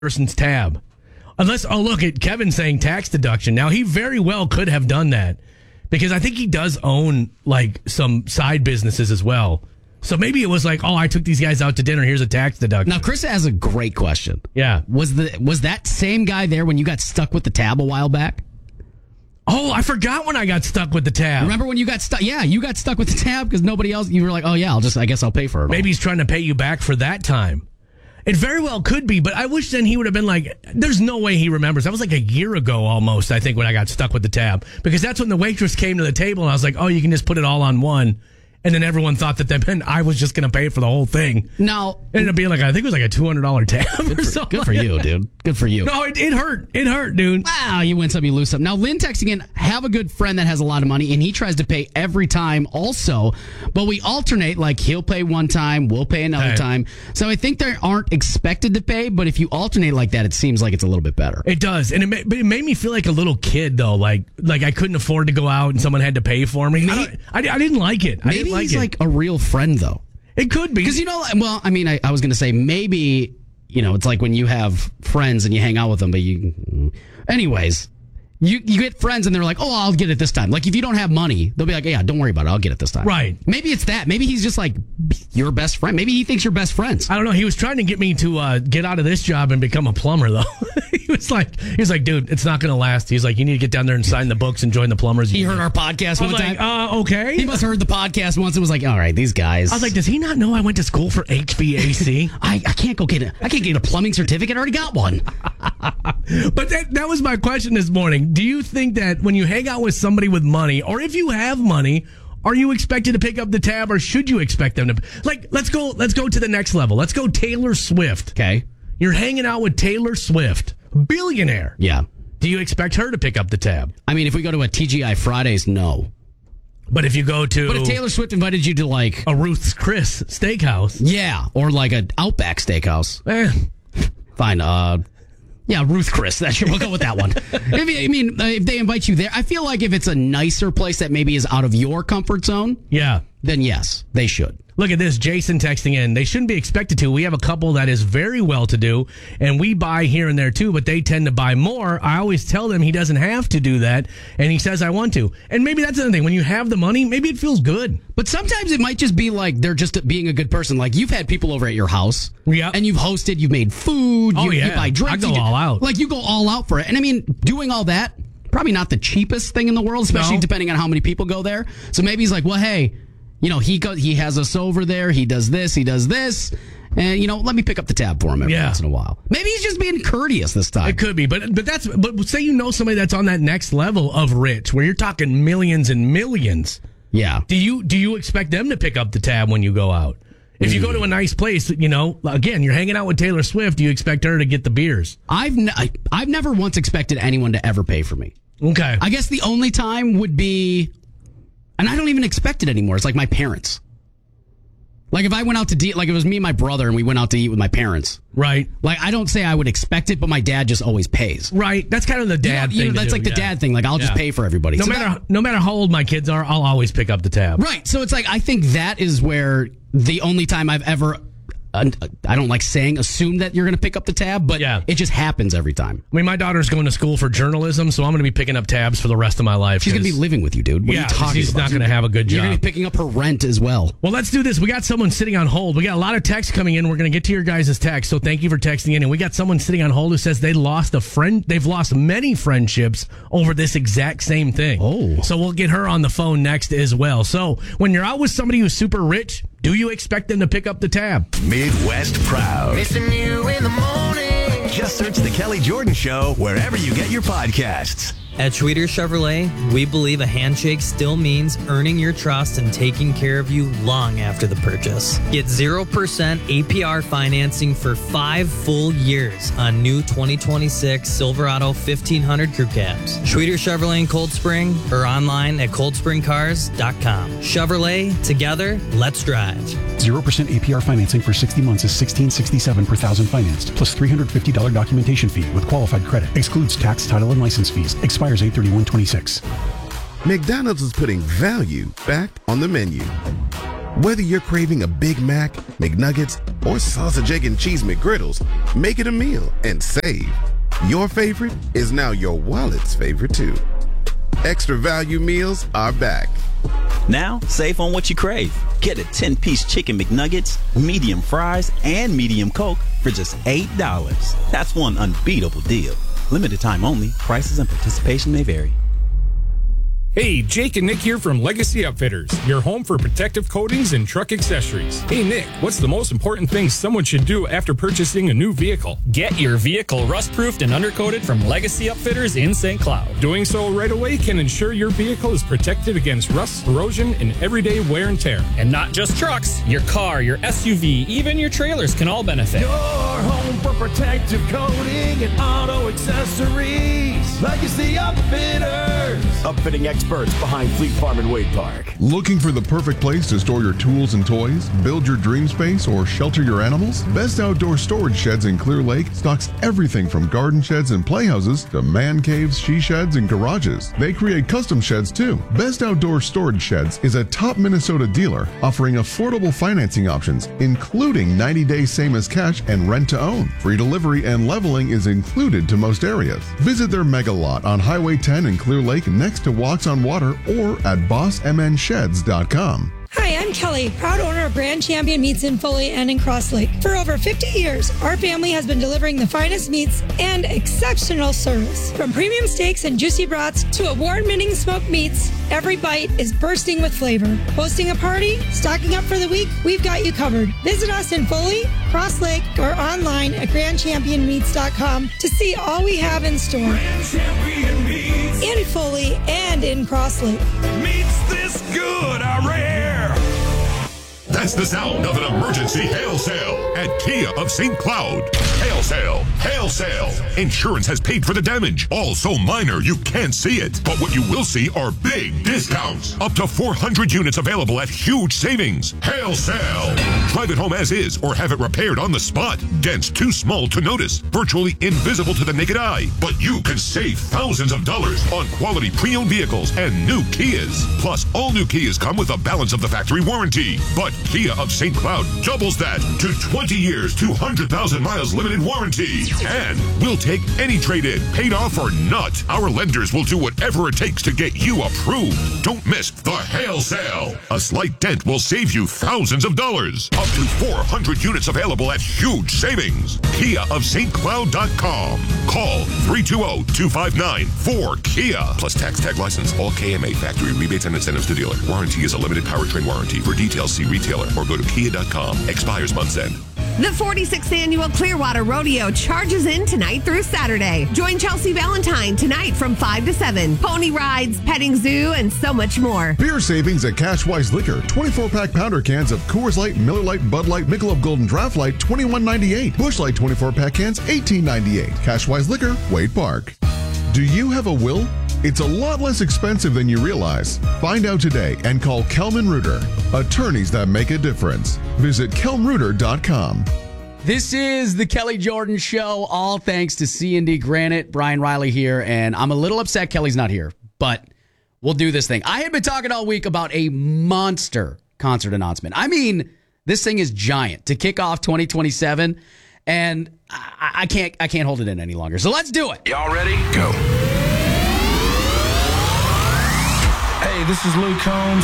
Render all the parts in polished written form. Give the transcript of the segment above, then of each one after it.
person's tab. Unless, look at Kevin saying tax deduction. Now, he very well could have done that because I think he does own like some side businesses as well. So maybe it was like, I took these guys out to dinner. Here's a tax deduction. Now, Chris has a great question. Yeah. Was that same guy there when you got stuck with the tab a while back? Oh, I forgot when I got stuck with the tab. Remember when you got stuck? Yeah, you got stuck with the tab because nobody else. You were like, I guess I'll pay for it. Maybe he's trying to pay you back for that time. It very well could be, but I wish then he would have been like, there's no way he remembers. That was like a year ago almost, I think, when I got stuck with the tab. Because that's when the waitress came to the table and I was like, you can just put it all on one. And then everyone thought that meant I was just going to pay for the whole thing. Now, it ended up being like, I think it was like a $200 tab or something. Good for you, dude. Good for you. No, it hurt. It hurt, dude. Wow, you win some, you lose some. Now, Lynn texting in, have a good friend that has a lot of money, and he tries to pay every time also. But we alternate, like he'll pay one time, we'll pay another time. So I think they aren't expected to pay, but if you alternate like that, it seems like it's a little bit better. It does. And it made me feel like a little kid, though. Like I couldn't afford to go out and someone had to pay for me. I didn't like it. Maybe he's like a real friend, though. It could be. Because, I was going to say maybe, it's like when you have friends and you hang out with them, but anyways, you get friends and they're like, I'll get it this time. Like if you don't have money, they'll be like, yeah, don't worry about it. I'll get it this time. Right. Maybe it's that. Maybe he's just like your best friend. Maybe he thinks you're best friends. I don't know. He was trying to get me to get out of this job and become a plumber, though. He was like, dude, it's not going to last. He's like, you need to get down there and sign the books and join the plumbers. He heard our podcast one time. Okay. He must have heard the podcast once and was like, all right, these guys. I was like, does he not know I went to school for HVAC? I can't get a plumbing certificate. I already got one. But that was my question this morning. Do you think that when you hang out with somebody with money, or if you have money, are you expected to pick up the tab, or should you expect them to? Like, let's go to the next level. Let's go Taylor Swift. Okay. You're hanging out with Taylor Swift, billionaire. Yeah. Do you expect her to pick up the tab? I mean, if we go to a TGI Fridays, no. But if you go to... But if Taylor Swift invited you to, like... a Ruth's Chris steakhouse. Yeah, or like an Outback steakhouse. Fine, yeah, Ruth Chris. We'll go with that one. If they invite you there, I feel like if it's a nicer place that maybe is out of your comfort zone... Yeah. Then yes, they should. Look at this. Jason texting in. They shouldn't be expected to. We have a couple that is very well-to-do, and we buy here and there, too, but they tend to buy more. I always tell them he doesn't have to do that, and he says, I want to. And maybe that's another thing. When you have the money, maybe it feels good. But sometimes it might just be like they're just being a good person. Like, you've had people over at your house, and you've hosted, you've made food, you buy drinks. I go all out. Like, you go all out for it. And, I mean, doing all that, probably not the cheapest thing in the world, especially depending on how many people go there. So maybe he's like, well, hey... he has us over there. He does this, and let me pick up the tab for him every once in a while. Maybe he's just being courteous this time. It could be, but say somebody that's on that next level of rich, where you're talking millions and millions. Yeah. Do you expect them to pick up the tab when you go out? If you go to a nice place, again, you're hanging out with Taylor Swift, do you expect her to get the beers? I've never once expected anyone to ever pay for me. Okay. I guess the only time would be. And I don't even expect it anymore. It's like my parents. Like if I went out to eat, like it was me and my brother and we went out to eat with my parents. Right. Like I don't say I would expect it, but my dad just always pays. Right. That's kind of the dad thing. That's like the dad thing. Like I'll just pay for everybody. No matter how old my kids are, I'll always pick up the tab. Right. So it's like, I think that is where the only time I've ever... I don't like saying assume that you're going to pick up the tab, but it just happens every time. I mean, my daughter's going to school for journalism, so I'm going to be picking up tabs for the rest of my life. She's going to be living with you, dude. What are you talking about? She's not going to have a good job. You're going to be picking up her rent as well. Well, let's do this. We got someone sitting on hold. We got a lot of texts coming in. We're going to get to your guys' text, so thank you for texting in. And we got someone sitting on hold who says they lost a friend. They've lost many friendships over this exact same thing. Oh. So we'll get her on the phone next as well. So when you're out with somebody who's super rich, do you expect them to pick up the tab? Midwest Proud. Missing you in the morning. Just search The Kelly Jordan Show wherever you get your podcasts. At Schweeder Chevrolet, we believe a handshake still means earning your trust and taking care of you long after the purchase. Get 0% APR financing for 5 full years on new 2026 Silverado 1500 Crew Cabs. Schweeder Chevrolet in Cold Spring or online at coldspringcars.com. Chevrolet, together, let's drive. 0% APR financing for 60 months is $1,667 per thousand financed, plus $350 documentation fee with qualified credit. Excludes tax, title, and license fees. Expires 8/31/26. McDonald's is putting value back on the menu. Whether you're craving a Big Mac, McNuggets, or sausage, egg, and cheese McGriddles, make it a meal and save. Your favorite is now your wallet's favorite too. Extra value meals are back. Now, save on what you crave. Get a 10-piece chicken McNuggets, medium fries, and medium Coke for just $8. That's one unbeatable deal. Limited time only. Prices and participation may vary. Hey, Jake and Nick here from Legacy Upfitters, your home for protective coatings and truck accessories. Hey, Nick, what's the most important thing someone should do after purchasing a new vehicle? Get your vehicle rust-proofed and undercoated from Legacy Upfitters in St. Cloud. Doing so right away can ensure your vehicle is protected against rust, corrosion, and everyday wear and tear. And not just trucks, your car, your SUV, even your trailers can all benefit. Your home for protective coating and auto accessories. Legacy Upfitters. Upfitting experts behind Fleet Farm and Wade Park. Looking for the perfect place to store your tools and toys, build your dream space, or shelter your animals? Best Outdoor Storage Sheds in Clear Lake stocks everything from garden sheds and playhouses to man caves, she sheds, and garages. They create custom sheds too. Best Outdoor Storage Sheds is a top Minnesota dealer offering affordable financing options, including 90-day same as cash and rent to own. Free delivery and leveling is included to most areas. Visit their mega lot on Highway 10 in Clear Lake next to Walks on Water or at bossmnsheds.com. Hi, I'm Kelly, proud owner of Grand Champion Meats in Foley and in Cross Lake. For over 50 years, our family has been delivering the finest meats and exceptional service. From premium steaks and juicy brats to award-winning smoked meats, every bite is bursting with flavor. Hosting a party, stocking up for the week, we've got you covered. Visit us in Foley, Cross Lake, or online at grandchampionmeats.com to see all we have in store. Grand Champion Meats. In Foley and in Cross Lake. Meats this good are rare. That's the sound of an emergency hail sale at Kia of St. Cloud. Hail sale, hail sale. Insurance has paid for the damage. All so minor you can't see it. But what you will see are big discounts. Up to 400 units available at huge savings. Hail sale. Drive it home as is or have it repaired on the spot. Dents too small to notice. Virtually invisible to the naked eye. But you can save thousands of dollars on quality pre-owned vehicles and new Kias. Plus, all new Kias come with a balance of the factory warranty. But Kia of St. Cloud doubles that to 20 years, 200,000 miles limited warranty. And we'll take any trade-in, paid off or not. Our lenders will do whatever it takes to get you approved. Don't miss the hail sale. A slight dent will save you thousands of dollars. Up to 400 units available at huge savings. KiaofSt.Cloud.com. Call 320-259-4KIA. Plus tax tag license, all KMA factory rebates and incentives to dealer. Warranty is a limited powertrain warranty. For details, see retailer or go to kia.com. Expires month's end. The 46th Annual Clearwater Rodeo charges in tonight through Saturday. Join Chelsea Valentine tonight from 5 to 7. Pony rides, petting zoo, and so much more. Beer savings at Cashwise Liquor. 24-pack pounder cans of Coors Light, Miller Lite, Bud Light, Michelob Golden Draft Light, $21.98. Busch Light 24-pack cans, $18.98. Cashwise Liquor, Wade Park. Do you have a will? It's a lot less expensive than you realize. Find out today and call Kelman Reuter. Attorneys that make a difference. Visit kelmreuter.com. This is the Kelly Jordan Show, all thanks to C&D Granite. Brian Riley here, and I'm a little upset Kelly's not here, but we'll do this thing. I had been talking all week about a monster concert announcement. I mean, this thing is giant to kick off 2027, and I can't hold it in any longer. So let's do it. Y'all ready? Go. Hey, this is Luke Combs.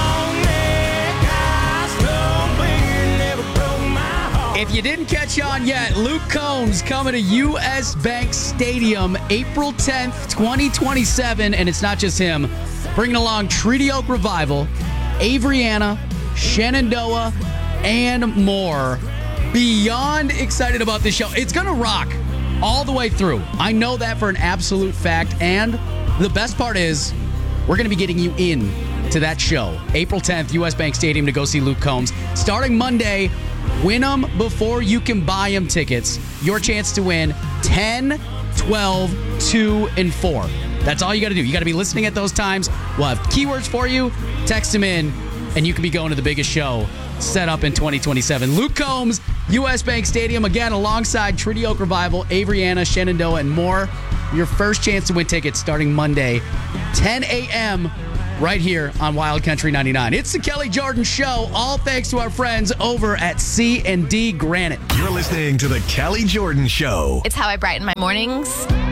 If you didn't catch on yet, Luke Combs coming to U.S. Bank Stadium April 10th, 2027. And it's not just him. Bringing along Treaty Oak Revival, Avriana, Shenandoah, and more. Beyond excited about this show. It's going to rock all the way through. I know that for an absolute fact. And the best part is we're going to be getting you in to that show. April 10th, U.S. Bank Stadium to go see Luke Combs. Starting Monday, win them before you can buy them tickets. Your chance to win 10, 12, 2, and 4. That's all you got to do. You got to be listening at those times. We'll have keywords for you. Text them in, and you can be going to the biggest show set up in 2027. Luke Combs, U.S. Bank Stadium, again, alongside Treaty Oak Revival, Avriana, Shenandoah, and more. Your first chance to win tickets starting Monday, 10 a.m. right here on Wild Country 99. It's the Kelly Jordan Show, all thanks to our friends over at C&D Granite. You're listening to the Kelly Jordan Show. It's how I brighten my mornings.